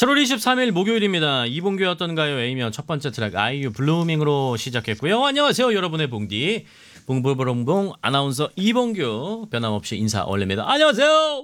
7월 23일 목요일입니다. 이봉규의 어떤가요? A면 첫 번째 트랙 아이유 블루밍으로 시작했고요. 안녕하세요 여러분의 봉디 봉봉봉봉 아나운서 이봉규 변함없이 인사 올립니다. 안녕하세요.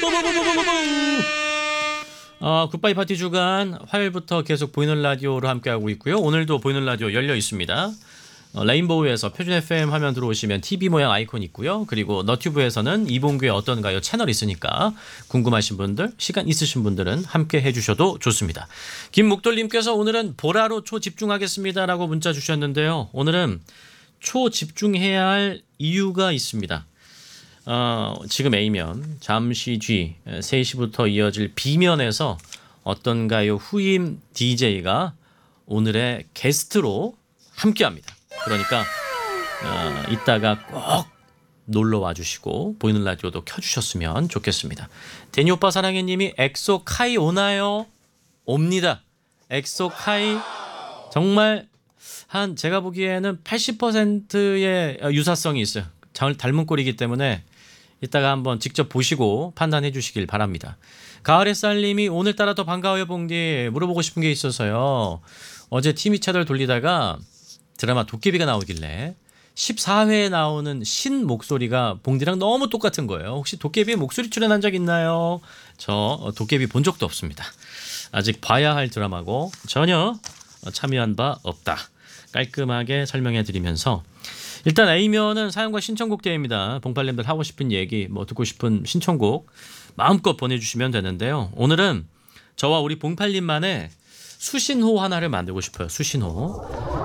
굿바이 파티 주간 화요일부터 계속 보이는 라디오로 함께하고 있고요. 오늘도 보이는 라디오 열려 있습니다. 레인보우에서 표준 FM 화면 들어오시면 TV 모양 아이콘 있고요. 그리고 너튜브에서는 이봉규의 어떤가요 채널 있으니까 궁금하신 분들, 시간 있으신 분들은 함께 해주셔도 좋습니다. 김목돌님께서 오늘은 보라로 초집중하겠습니다라고 문자 주셨는데요. 오늘은 초집중해야 할 이유가 있습니다. 지금 A면 잠시 뒤 3시부터 이어질 B면에서 어떤가요 후임 DJ가 오늘의 게스트로 함께합니다. 그러니까 이따가 꼭 놀러와 주시고 보이는 라디오도 켜주셨으면 좋겠습니다. 데니 오빠 사랑해님이 엑소 카이 오나요? 옵니다. 엑소 카이 정말 한 제가 보기에는 80%의 유사성이 있어요. 닮은 꼴이기 때문에 이따가 한번 직접 보시고 판단해 주시길 바랍니다. 가을의 쌀님이 오늘따라 더 반가워요 봉디. 물어보고 싶은 게 있어서요. 어제 TV 채널 돌리다가 드라마 도깨비가 나오길래 14회에 나오는 신 목소리가 봉디랑 너무 똑같은 거예요. 혹시 도깨비에 목소리 출연한 적 있나요? 저 도깨비 본 적도 없습니다. 아직 봐야 할 드라마고 전혀 참여한 바 없다. 깔끔하게 설명해 드리면서 일단 A면은 사연과 신청곡 대회입니다. 봉팔님들 하고 싶은 얘기, 뭐 듣고 싶은 신청곡 마음껏 보내주시면 되는데요. 오늘은 저와 우리 봉팔님만의 수신호 하나를 만들고 싶어요. 수신호.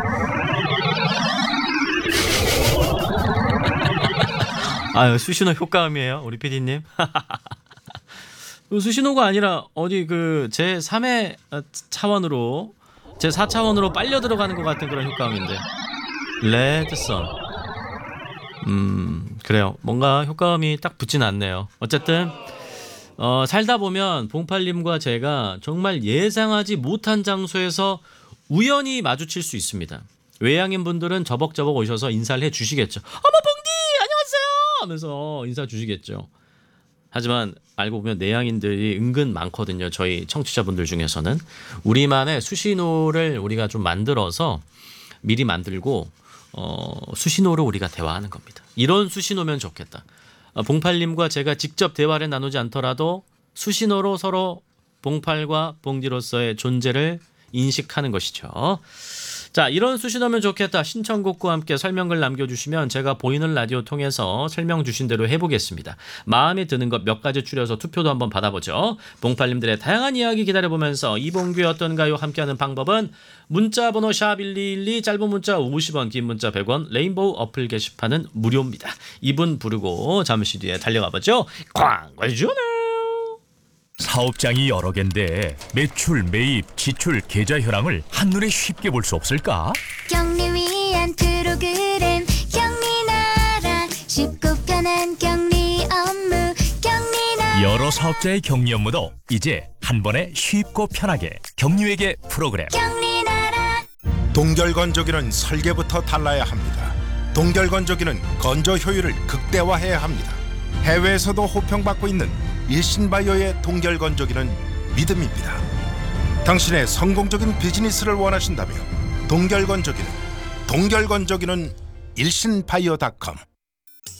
수신호 효과음이에요, 우리 PD님. 수신호가 아니라 어디 그 제 3의 차원으로 제 4차원으로 빨려 들어가는 것 같은 그런 효과음인데. 레드선. 그래요. 뭔가 효과음이 딱 붙진 않네요. 어쨌든 살다 보면 봉팔님과 제가 정말 예상하지 못한 장소에서 우연히 마주칠 수 있습니다. 외향인 분들은 저벅저벅 오셔서 인사를 해주시겠죠. 어머 봉디 안녕하세요 하면서 인사 주시겠죠. 하지만 알고 보면 내향인들이 은근 많거든요. 저희 청취자분들 중에서는. 우리만의 수신호를 우리가 좀 만들어서 미리 만들고 수신호로 우리가 대화하는 겁니다. 이런 수신호면 좋겠다. 봉팔님과 제가 직접 대화를 나누지 않더라도 수신호로 서로 봉팔과 봉디로서의 존재를 인식하는 것이죠. 자, 이런 수신호면 좋겠다. 신청곡과 함께 설명글 남겨주시면 제가 보이는 라디오 통해서 설명 주신 대로 해보겠습니다. 마음에 드는 것 몇 가지 추려서 투표도 한번 받아보죠. 봉팔님들의 다양한 이야기 기다려보면서 이봉규의 어떤가요? 함께하는 방법은 문자번호 샵1212 짧은 문자 50원 긴 문자 100원 레인보우 어플 게시판은 무료입니다. 이분 부르고 잠시 뒤에 달려가보죠. 광고주네. 사업장이 여러 개인데 매출, 매입, 지출, 계좌 현황을 한눈에 쉽게 볼 수 없을까? 경리 위한 프로그램 경리나라 쉽고 편한 경리 업무 경리나라. 여러 사업자의 격리 업무도 이제 한 번에 쉽고 편하게 경리회계 프로그램. 경리나라. 동결건조기는 설계부터 달라야 합니다. 동결건조기는 건조 효율을 극대화해야 합니다. 해외에서도 호평받고 있는 일신바이오의 동결건조기는 믿음입니다. 당신의 성공적인 비즈니스를 원하신다면 동결건조기는 일신바이오.com